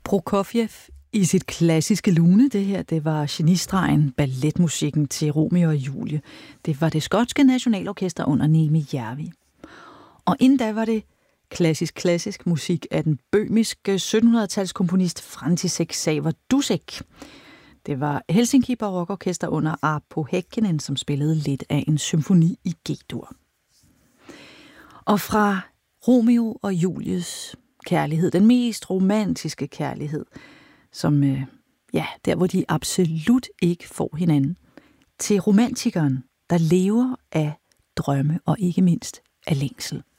Prokofjev i sit klassiske lune. Det her, det var genistregen, balletmusikken til Romeo og Julie. Det var det skotske nationalorkester under Niemi Järvi. Og inden da var det klassisk musik af den bøhmiske 1700-talskomponist František Sáver-Dušek. Det var Helsinki Barokorkester under Arpo Häkkinen, som spillede lidt af en symfoni i G-dur. Og fra Romeo og Julies kærlighed, den mest romantiske kærlighed, som, der hvor de absolut ikke får hinanden, til romantikeren, der lever af drømme og ikke mindst af længsel.